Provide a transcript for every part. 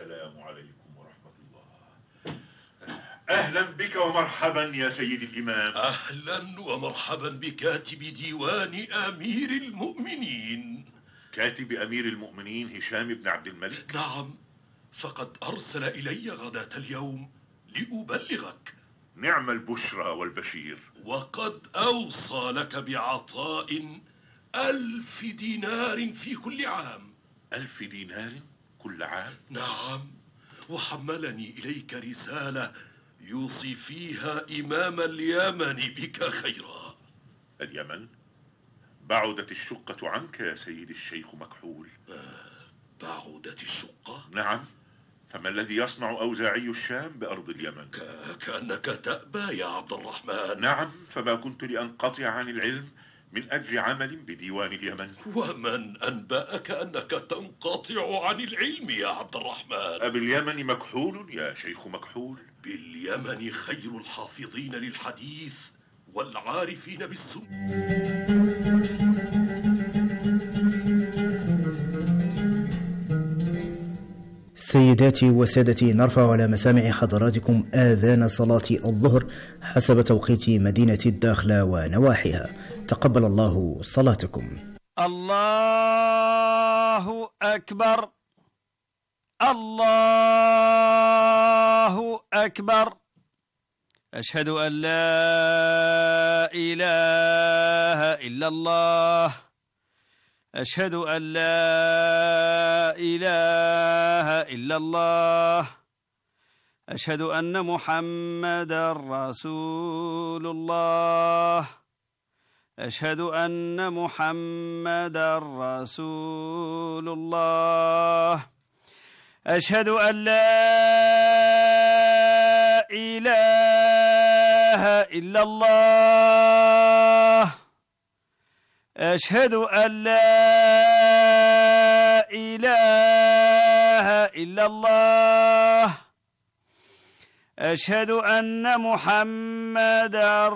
السلام عليكم ورحمة الله. أهلا بك ومرحبا يا سيد الإمام. أهلا ومرحبا بكاتب ديوان أمير المؤمنين. كاتب أمير المؤمنين هشام بن عبد الملك؟ نعم، فقد أرسل إلي غداة اليوم لأبلغك. نعم البشرى والبشير. وقد أوصى لك بعطاء 1000 دينار في كل عام. 1000 دينار كل عام؟ نعم، وحملني إليك رسالة يوصي فيها إمام اليمن بك خيرا. اليمن؟ بعدت الشقة عنك يا سيد الشيخ مكحول. بعدت الشقة؟ نعم، فما الذي يصنع أوزاعي الشام بأرض اليمن؟ كأنك تأبى يا عبد الرحمن. نعم، فما كنت لأنقطع عن العلم من أجل عمل بديوان اليمن. ومن أنبأك أنك تنقطع عن العلم يا عبد الرحمن؟ أباليمن مكحول يا شيخ مكحول؟ باليمن خير الحافظين للحديث والعارفين بالسنة. سيداتي وسادتي، نرفع على مسامع حضراتكم آذان صلاة الظهر حسب توقيت مدينة الداخلة ونواحيها. تقبل الله صلاتكم. الله أكبر، الله أكبر. أشهد أن لا إله إلا الله، أشهد أن لا إله إلا الله، أشهد أن محمدا رسول الله، أشهد أن محمدا رسول الله، أشهد أن لا إله إلا الله، أشهد أن لا إله إلا الله، أشهد أن محمدا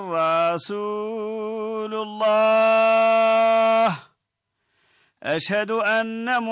رسول الله، أشهد أن